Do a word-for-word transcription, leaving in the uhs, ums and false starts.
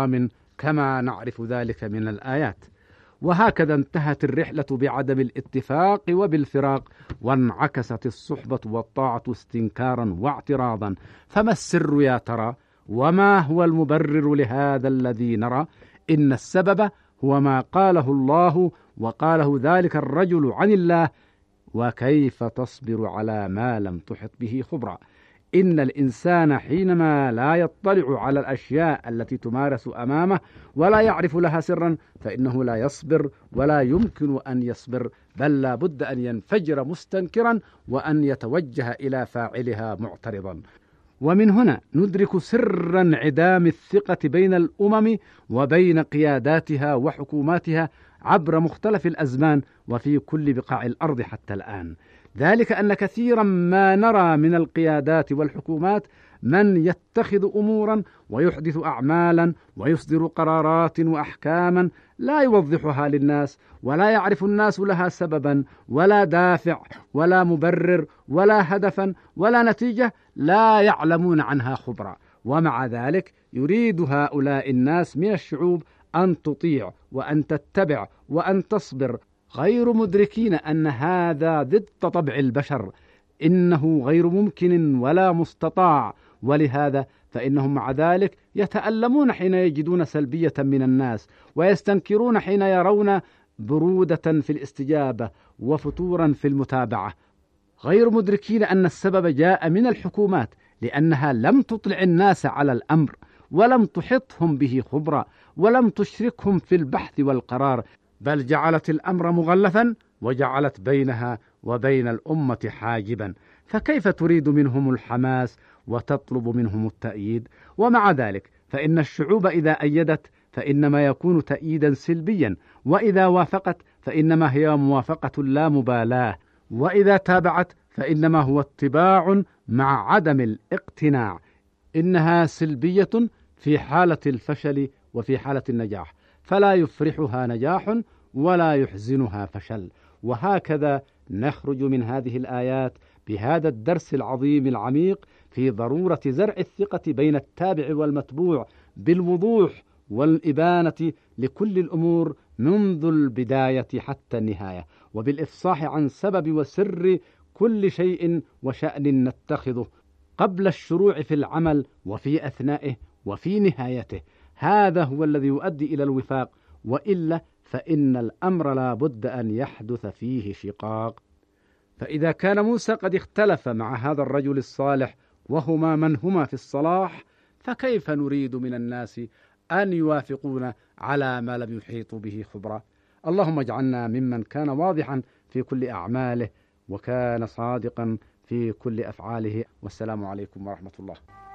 حرام كما نعرف ذلك من الآيات. وهكذا انتهت الرحلة بعدم الاتفاق وبالفراق، وانعكست الصحبة والطاعة استنكارا واعتراضا. فما السر يا ترى؟ وما هو المبرر لهذا الذي نرى؟ إن السبب هو ما قاله الله وقاله ذلك الرجل عن الله: وكيف تصبر على ما لم تحط به خبرا. إن الإنسان حينما لا يطلع على الأشياء التي تمارس أمامه ولا يعرف لها سرا فإنه لا يصبر ولا يمكن أن يصبر، بل لا بد أن ينفجر مستنكرا وأن يتوجه إلى فاعلها معترضا. ومن هنا ندرك سر انعدام الثقة بين الأمم وبين قياداتها وحكوماتها عبر مختلف الأزمان وفي كل بقاع الأرض حتى الآن. ذلك أن كثيرا ما نرى من القيادات والحكومات من يتخذ أمورا ويحدث أعمالا ويصدر قرارات وأحكاما لا يوضحها للناس، ولا يعرف الناس لها سببا ولا دافع ولا مبرر ولا هدفا ولا نتيجة، لا يعلمون عنها خبرا. ومع ذلك يريد هؤلاء الناس من الشعوب أن تطيع وأن تتبع وأن تصبر، غير مدركين أن هذا ضد طبع البشر، إنه غير ممكن ولا مستطاع. ولهذا فإنهم مع ذلك يتألمون حين يجدون سلبية من الناس، ويستنكرون حين يرون برودة في الاستجابة وفتورا في المتابعة، غير مدركين أن السبب جاء من الحكومات، لأنها لم تطلع الناس على الأمر ولم تحطهم به خبرة ولم تشركهم في البحث والقرار، بل جعلت الأمر مغلفا وجعلت بينها وبين الأمة حاجبا. فكيف تريد منهم الحماس وتطلب منهم التأييد؟ ومع ذلك فإن الشعوب إذا أيدت فإنما يكون تأييدا سلبيا، وإذا وافقت فإنما هي موافقة لا مبالاة، وإذا تابعت فإنما هو اتباع مع عدم الاقتناع. إنها سلبية في حالة الفشل وفي حالة النجاح، فلا يفرحها نجاح ولا يحزنها فشل. وهكذا نخرج من هذه الآيات بهذا الدرس العظيم العميق في ضرورة زرع الثقة بين التابع والمتبوع بالوضوح والإبانة لكل الأمور منذ البداية حتى النهاية، وبالإفصاح عن سبب وسر كل شيء وشأن نتخذه قبل الشروع في العمل وفي أثنائه وفي نهايته. هذا هو الذي يؤدي إلى الوفاق، وإلا فإن الأمر لا بد أن يحدث فيه شقاق. فإذا كان موسى قد اختلف مع هذا الرجل الصالح وهما من هما في الصلاح، فكيف نريد من الناس أن يوافقون على ما لم يحيطوا به خبرا؟ اللهم اجعلنا ممن كان واضحا في كل أعماله وكان صادقا في كل أفعاله. والسلام عليكم ورحمة الله.